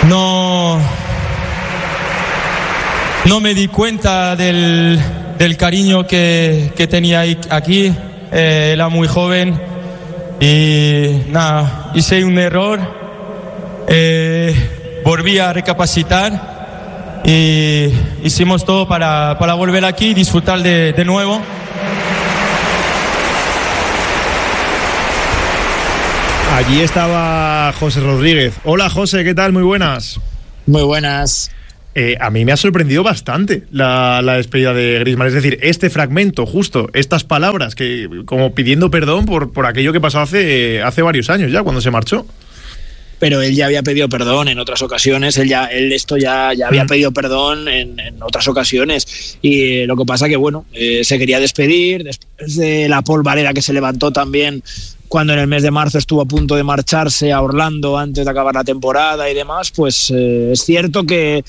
no me di cuenta del cariño que tenía aquí. Era muy joven y nada, hice un error, volví a recapacitar y hicimos todo para volver aquí y disfrutar de nuevo. Allí estaba José Rodríguez. Hola José, ¿qué tal? Muy buenas. Muy buenas. A mí me ha sorprendido bastante la despedida de Griezmann. Es decir, este fragmento, justo, estas palabras, que como pidiendo perdón por aquello que pasó hace varios años ya, cuando se marchó. Pero él ya había pedido perdón en otras ocasiones, él ya había pedido perdón en otras ocasiones, y lo que pasa que bueno, se quería despedir después de la polvareda que se levantó también cuando en el mes de marzo estuvo a punto de marcharse a Orlando antes de acabar la temporada y demás. Pues es cierto que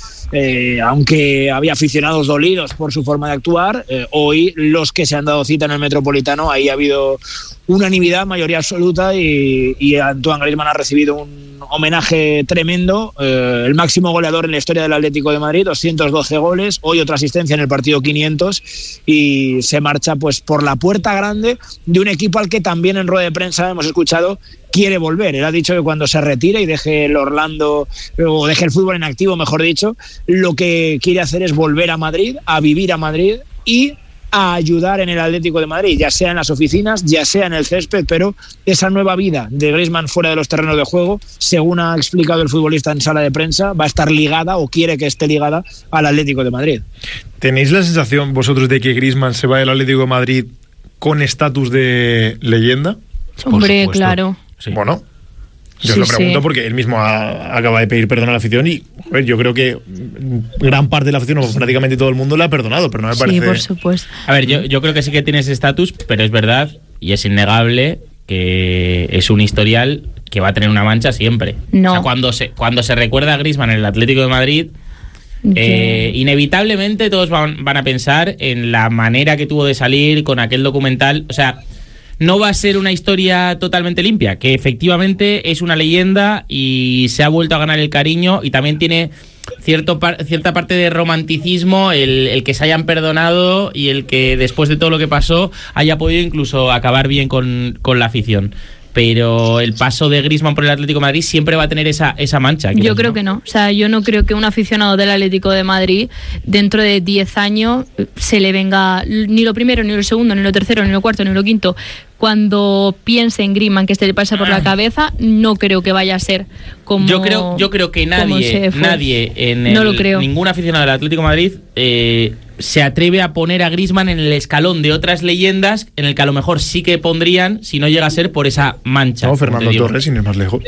aunque había aficionados dolidos por su forma de actuar, hoy los que se han dado cita en el Metropolitano, ahí ha habido unanimidad, mayoría absoluta, y Antoine Griezmann ha recibido un homenaje tremendo, el máximo goleador en la historia del Atlético de Madrid, 212 goles, hoy otra asistencia en el partido 500, y se marcha pues por la puerta grande de un equipo al que también en rueda de prensa hemos escuchado quiere volver. Él ha dicho que cuando se retire y deje el Orlando, o deje el fútbol en activo, mejor dicho, lo que quiere hacer es volver a Madrid, a vivir a Madrid y a ayudar en el Atlético de Madrid, ya sea en las oficinas, ya sea en el césped, pero esa nueva vida de Griezmann fuera de los terrenos de juego, según ha explicado el futbolista en sala de prensa, va a estar ligada, o quiere que esté ligada, al Atlético de Madrid. ¿Tenéis la sensación vosotros de que Griezmann se va del Atlético de Madrid con estatus de leyenda? Hombre, claro. Sí. Bueno, yo lo pregunto porque él mismo acaba de pedir perdón a la afición y yo creo que gran parte de la afición, o prácticamente todo el mundo, le ha perdonado, pero no me parece... Sí, por supuesto. A ver, yo creo que sí que tiene ese estatus, pero es verdad y es innegable que es un historial que va a tener una mancha siempre. No. O sea, cuando se recuerda a Griezmann en el Atlético de Madrid, inevitablemente todos van a pensar en la manera que tuvo de salir con aquel documental. O sea, no va a ser una historia totalmente limpia, que efectivamente es una leyenda y se ha vuelto a ganar el cariño, y también tiene cierta parte de romanticismo el que se hayan perdonado y el que después de todo lo que pasó haya podido incluso acabar bien con la afición. Pero el paso de Griezmann por el Atlético de Madrid siempre va a tener esa mancha. Yo creo que no. O sea, yo no creo que un aficionado del Atlético de Madrid dentro de 10 años se le venga ni lo primero, ni lo segundo, ni lo tercero, ni lo cuarto, ni lo quinto. Cuando piense en Griezmann, que le pasa por la cabeza, no creo que vaya a ser como... Yo creo que nadie ningún aficionado del Atlético de Madrid se atreve a poner a Griezmann en el escalón de otras leyendas en el que a lo mejor sí que pondrían si no llega a ser por esa mancha. No, Fernando Torres, sin ir más lejos.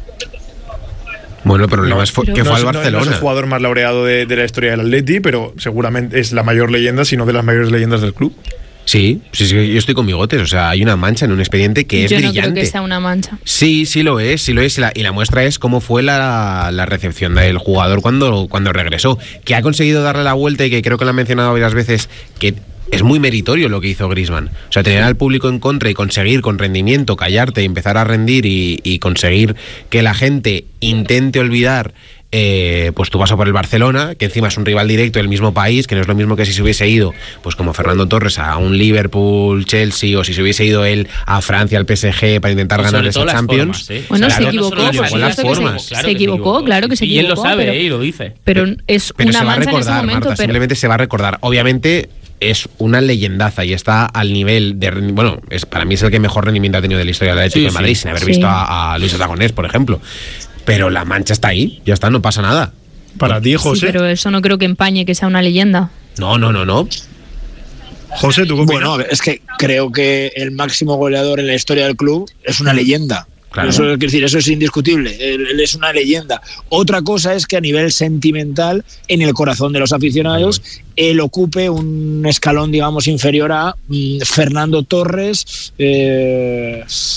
Bueno, pero que fue al Barcelona. No es el jugador más laureado de la historia del Atleti, pero seguramente es la mayor leyenda, si no de las mayores leyendas del club. Sí, yo estoy con bigotes. O sea, hay una mancha en un expediente que es brillante. Yo no creo que sea una mancha. Sí lo es. Y la muestra es cómo fue la recepción del jugador cuando regresó. Que ha conseguido darle la vuelta, y que creo que lo han mencionado varias veces, que es muy meritorio lo que hizo Griezmann. O sea, tener al público en contra y conseguir con rendimiento callarte y empezar a rendir y conseguir que la gente intente olvidar pues tu paso por el Barcelona, que encima es un rival directo del mismo país, que no es lo mismo que si se hubiese ido, pues como Fernando Torres, a un Liverpool, Chelsea, o si se hubiese ido él a Francia, al PSG, para intentar ganar esa Champions. Formas, Bueno, o sea, se equivocó, se equivocó, claro que se equivocó. Y él lo sabe, y lo dice. Pero es pero una se va a mancha recordar, en ese momento. Marta, simplemente se va a recordar. Obviamente es una leyendaza y está al nivel de... Bueno, para mí es el que mejor rendimiento ha tenido de la historia del Atlético de Madrid, sin haber visto a Luis Aragonés, por ejemplo. Pero la mancha está ahí, ya está, no pasa nada. Para ti, José. Sí, pero eso no creo que empañe que sea una leyenda. No. José, ¿tú qué opinas? Bueno, es que creo que el máximo goleador en la historia del club es una leyenda. Claro. Eso es indiscutible. Él es una leyenda. Otra cosa es que a nivel sentimental, en el corazón de los aficionados, él ocupe un escalón, digamos, inferior a Fernando Torres,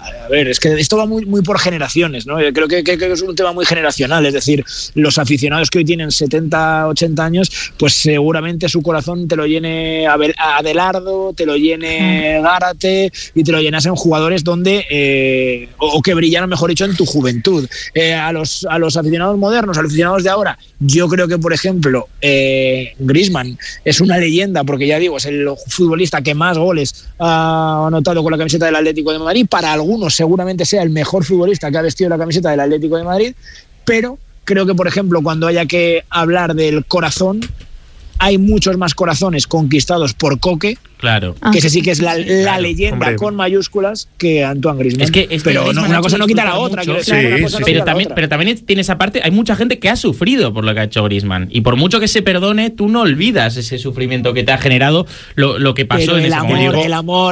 A ver, es que esto va muy por generaciones, ¿no? Creo que es un tema muy generacional, es decir, los aficionados que hoy tienen 70, 80 años, pues seguramente su corazón te lo llene Adelardo, te lo llene Gárate y te lo llenas en jugadores donde o que brillaron, mejor dicho, en tu juventud. A los aficionados modernos, a los aficionados de ahora, yo creo que, por ejemplo, Griezmann es una leyenda, porque ya digo, es el futbolista que más goles ha anotado con la camiseta del Atlético de Madrid. Para algunos seguramente sea el mejor futbolista que ha vestido la camiseta del Atlético de Madrid, pero creo que, por ejemplo, cuando haya que hablar del corazón, hay muchos más corazones conquistados por Coque, claro, que ese sí que es la leyenda, hombre, con mayúsculas, que Antoine Griezmann. Pero Griezmann una cosa no quita la otra. Pero también tiene esa parte. Hay mucha gente que ha sufrido por lo que ha hecho Griezmann, y por mucho que se perdone, tú no olvidas ese sufrimiento que te ha generado lo que pasó en ese momento.